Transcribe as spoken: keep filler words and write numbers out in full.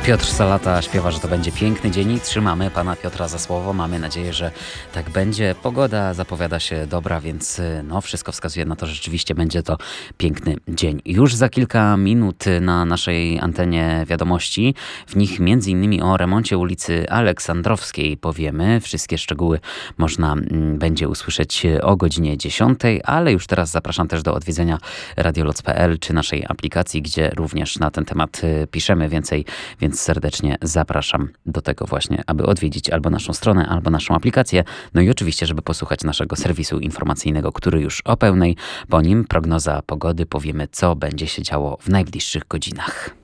Piotr Salata śpiewa, że to będzie piękny dzień i trzymamy pana Piotra za słowo. Mamy nadzieję, że tak będzie. Pogoda zapowiada się dobra, więc no wszystko wskazuje na to, że rzeczywiście będzie to piękny dzień. Już za kilka minut na naszej antenie wiadomości. W nich między innymi o remoncie ulicy Aleksandrowskiej powiemy. Wszystkie szczegóły można m, będzie usłyszeć o godzinie dziesiątej, ale już teraz zapraszam też do odwiedzenia radioloc kropka p l czy naszej aplikacji, gdzie również na ten temat piszemy więcej, więc serdecznie zapraszam do tego właśnie, aby odwiedzić albo naszą stronę, albo naszą aplikację. No i oczywiście, żeby posłuchać naszego serwisu informacyjnego, który już o pełnej. Po nim prognoza pogody, powiemy, co będzie się działo w najbliższych godzinach.